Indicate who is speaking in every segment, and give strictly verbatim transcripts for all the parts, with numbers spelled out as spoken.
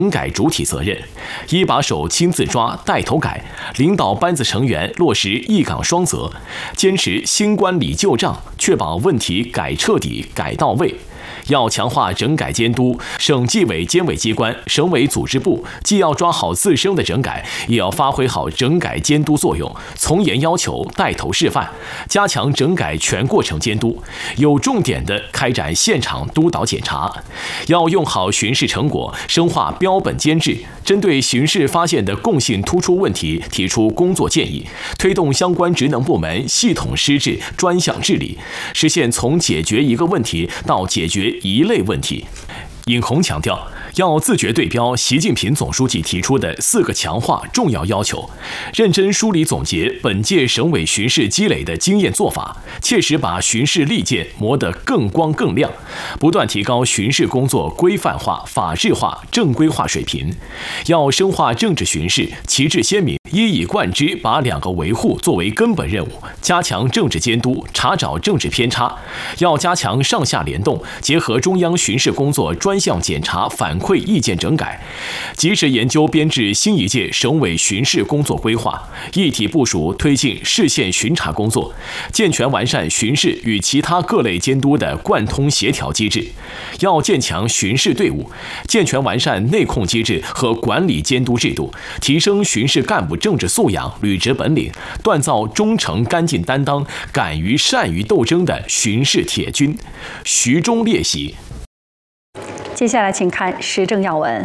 Speaker 1: 整改主体责任，一把手亲自抓、带头改，领导班子成员落实一岗双责，坚持新官理旧账，确保问题改彻底、改到位。要强化整改监督，省纪委监委机关、省委组织部既要抓好自身的整改，也要发挥好整改监督作用，从严要求、带头示范，加强整改全过程监督，有重点地开展现场督导检查。要用好巡视成果，深化标本监制，针对巡视发现的共性突出问题提出工作建议，推动相关职能部门系统施治、专项治理，实现从解决一个问题到解决一类问题。尹红强调，要自觉对标习近平总书记提出的四个强化重要要求，认真梳理总结本届省委巡视积累的经验做法，切实把巡视利剑磨得更光更亮，不断提高巡视工作规范化、法治化、正规化水平。要深化政治巡视，旗帜鲜明，一以贯之，把两个维护作为根本任务，加强政治监督，查找政治偏差。要加强上下联动，结合中央巡视工作专项检查反馈意见整改，及时研究编制新一届省委巡视工作规划，一体部署推进市县巡查工作，健全完善巡视与其他各类监督的贯通协调机制。要建强巡视队伍，健全完善内控机制和管理监督制度，提升巡视干部政治素养、履职本领，锻造忠诚、干劲、担当、敢于善于斗争的巡视铁军。徐中列席。
Speaker 2: 接下来请看时政要闻。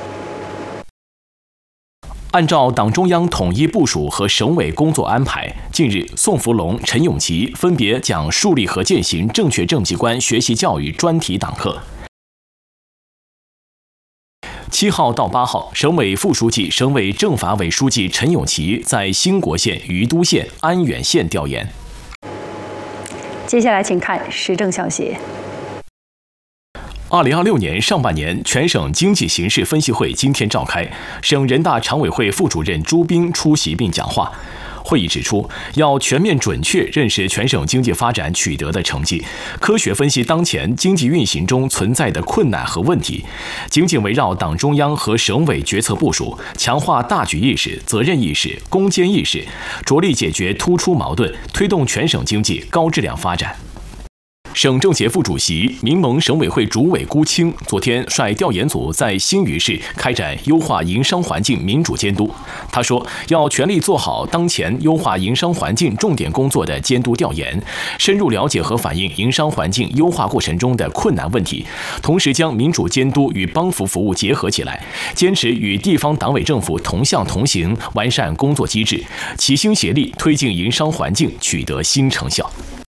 Speaker 1: 按照党中央统一部署和省委工作安排，近日宋福龙、陈永琪分别讲树立和践行正确政绩观学习教育专题党课。七号到八号，省委副书记、省委政法委书记陈永琪在兴国县、于都县、安远县调研。
Speaker 2: 接下来请看时政消息。
Speaker 1: 二零二六年上半年全省经济形势分析会今天召开，省人大常委会副主任朱彬出席并讲话。会议指出，要全面准确认识全省经济发展取得的成绩，科学分析当前经济运行中存在的困难和问题，紧紧围绕党中央和省委决策部署，强化大局意识、责任意识、攻坚意识，着力解决突出矛盾，推动全省经济高质量发展。省政协副主席、民盟省委会主委辜清昨天率调研组在新余市开展优化营商环境民主监督。他说，要全力做好当前优化营商环境重点工作的监督调研，深入了解和反映营商环境优化过程中的困难问题，同时将民主监督与帮扶服务结合起来，坚持与地方党委政府同向同行，完善工作机制，齐心协力推进营商环境取得新成效。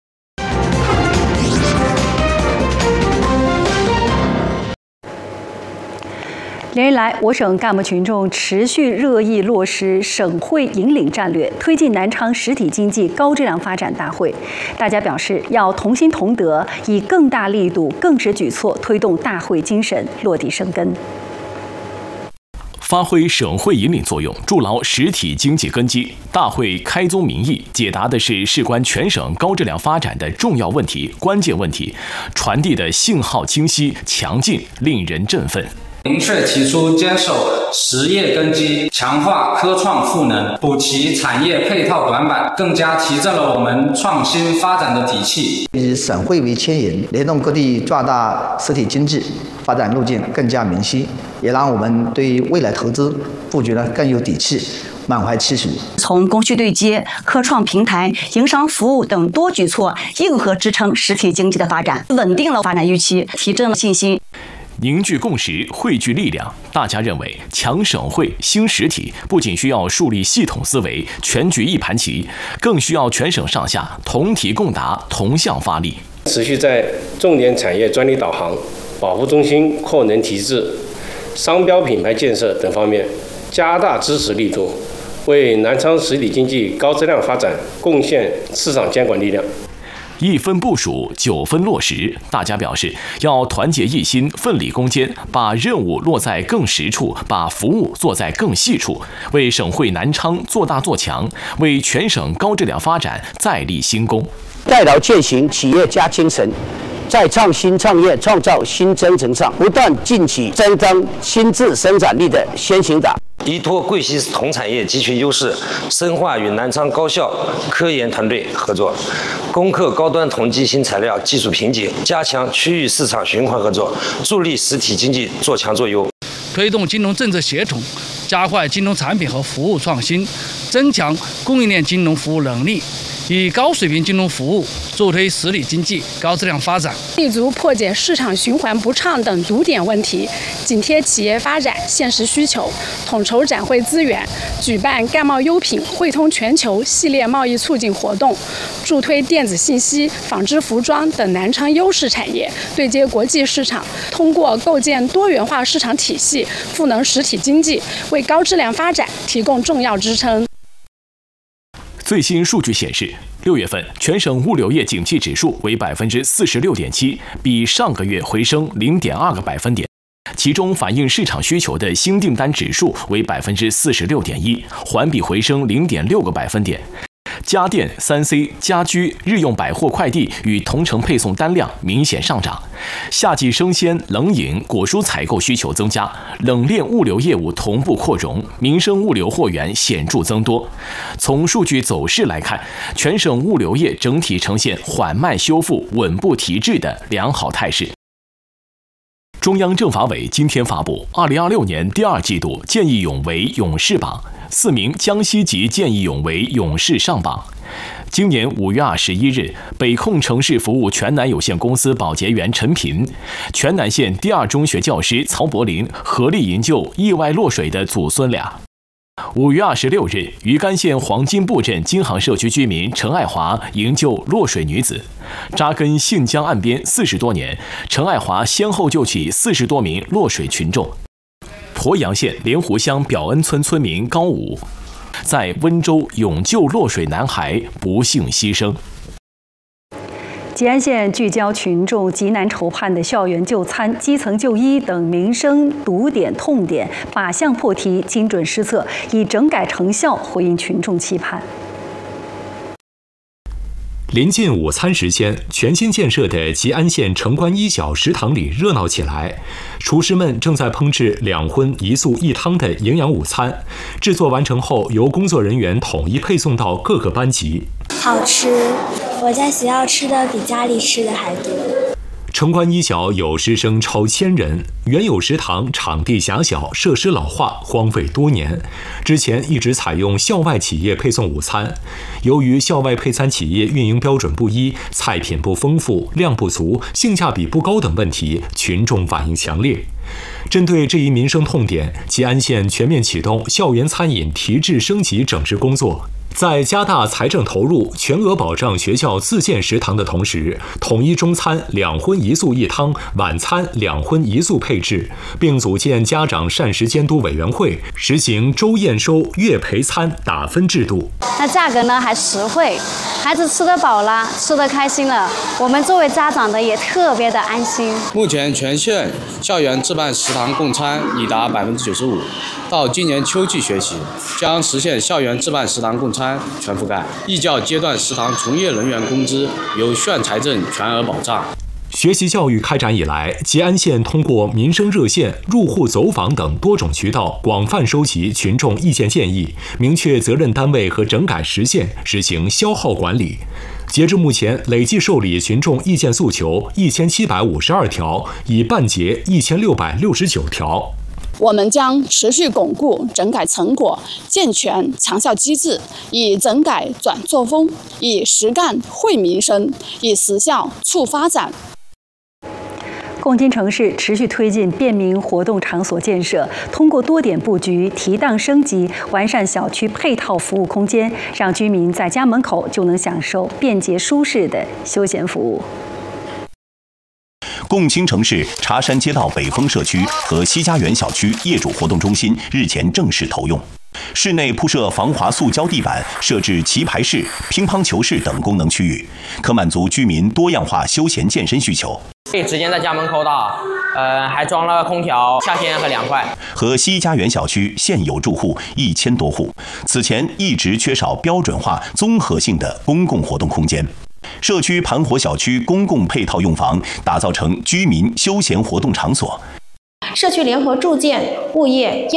Speaker 2: 连日来，我省干部群众持续热议落实省会引领战略，推进南昌实体经济高质量发展大会。大家表示要同心同德，以更大力度、更实举措推动大会精神落地生根。
Speaker 1: 发挥省会引领作用，筑牢实体经济根基。大会开宗明义，解答的是事关全省高质量发展的重要问题、关键问题，传递的信号清晰、强劲，令人振奋。
Speaker 3: 明确提出坚守实业根基，强化科创赋能，补齐产业配套短板，更加提振了我们创新发展的底气。
Speaker 4: 以省会为牵引，联动各地壮大实体经济发展路径更加明晰，也让我们对未来投资布局呢更有底气，满怀期许。
Speaker 5: 从供需对接、科创平台、营商服务等多举措，硬核支撑实体经济的发展，稳定了发展预期，提振了信心。
Speaker 1: 凝聚共识，汇聚力量。大家认为，强省会、兴实体不仅需要树立系统思维、全局一盘棋，更需要全省上下同体共达、同向发力。
Speaker 6: 持续在重点产业专利导航、保护中心扩能提质、商标品牌建设等方面加大支持力度，为南昌实体经济高质量发展贡献市场监管力量。
Speaker 1: 一分部署，九分落实。大家表示，要团结一心，奋力攻坚，把任务落在更实处，把服务做在更细处，为省会南昌做大做强，为全省高质量发展再立新功。
Speaker 7: 带牢践行企业家精神， 在创新创业、创造新征程上，不断进取，增长新质生产力的先行者。
Speaker 8: 依托贵溪同产业集群优势，深化与南昌高校科研团队合作，攻克高端统计新材料技术瓶颈，加强区域市场循环合作，助力实体经济做强做优。
Speaker 9: 推动金融政策协同，加快金融产品和服务创新，增强供应链金融服务能力，以高水平金融服务助推实体经济高质量发展，
Speaker 10: 立足破解市场循环不畅等堵点问题，紧贴企业发展现实需求，统筹展会资源，举办干贸优品汇通全球系列贸易促进活动，助推电子信息、纺织服装等南昌优势产业对接国际市场，通过构建多元化市场体系，赋能实体经济，为高质量发展提供重要支撑。
Speaker 1: 最新数据显示，六月份全省物流业景气指数为百分之四十六点七，比上个月回升零点二个百分点。其中反映市场需求的新订单指数为百分之四十六点一，环比回升零点六个百分点。家电、三 C、家居、日用百货快递与同城配送单量明显上涨，夏季生鲜、冷饮、果蔬采购需求增加，冷链物流业务同步扩容，民生物流货源显著增多。从数据走势来看，全省物流业整体呈现缓慢修复、稳步提质的良好态势。中央政法委今天发布二零二六年第二季度见义勇为勇士榜，四名江西籍见义勇为勇士上榜。今年五月二十一日，北控城市服务全南有限公司保洁员陈平、全南县第二中学教师曹柏林合力营救意外落水的祖孙俩。五月二十六日，余干县黄金埠镇金行社区居民陈爱华营救落水女子。扎根信江岸边四十多年，陈爱华先后救起四十多名落水群众。鄱阳县莲湖乡表恩村村民高武在温州勇救落水男孩，不幸牺牲。
Speaker 2: 吉安县聚焦群众急难愁盼的校园就餐、基层就医等民生堵点痛点，靶向破题，精准施策，以整改成效回应群众期盼。
Speaker 11: 临近午餐时间，全新建设的吉安县城关一小食堂里热闹起来，厨师们正在烹制两荤一素一汤的营养午餐，制作完成后由工作人员统一配送到各个班级。
Speaker 12: 好吃，我在学校吃的比家里吃的还多。
Speaker 11: 城关一小有师生超千人，原有食堂场地狭小，设施老化，荒废多年。之前一直采用校外企业配送午餐，由于校外配餐企业运营标准不一、菜品不丰富、量不足、性价比不高等问题，群众反映强烈。针对这一民生痛点，吉安县全面启动校园餐饮提质升级整治工作。在加大财政投入、全额保障学校自建食堂的同时，统一中餐两荤一素一汤、晚餐两荤一素配置，并组建家长膳食监督委员会，实行周验收、月陪餐打分制度。
Speaker 13: 那价格呢还实惠，孩子吃得饱了，吃得开心了，我们作为家长的也特别的安心。
Speaker 14: 目前全县校园自办食堂供餐已达百分之九十五，到今年秋季学期将实现校园自办食堂供餐全覆盖，义教阶段食堂从业人员工资由县财政全额保障。
Speaker 11: 学习教育开展以来，吉安县通过民生热线、入户走访等多种渠道，广泛收集群众意见建议，明确责任单位和整改实现，实行消耗管理。截至目前，累计受理群众意见诉求一千七百五十二条，已办结一千六百六十九条。
Speaker 15: 我们将持续巩固整改成果，健全长效机制，以整改转作风，以实干惠民生，以实效促发展。
Speaker 2: 共青城市持续推进便民活动场所建设，通过多点布局、提档升级，完善小区配套服务空间，让居民在家门口就能享受便捷舒适的休闲服务。
Speaker 16: 共青城市茶山街道北峰社区和西家园小区业主活动中心日前正式投用，室内铺设防滑塑胶地板，设置棋牌室、乒乓球室等功能区域，可满足居民多样化休闲健身需求。
Speaker 17: 可以直接在家门口打，呃，还装了空调，夏天很凉快。
Speaker 16: 和西家园小区现有住户一千多户，此前一直缺少标准化、综合性的公共活动空间。 社区盘活小区公共配套用房打造成居民休闲活动场所。
Speaker 18: 社区联合住建、物业、业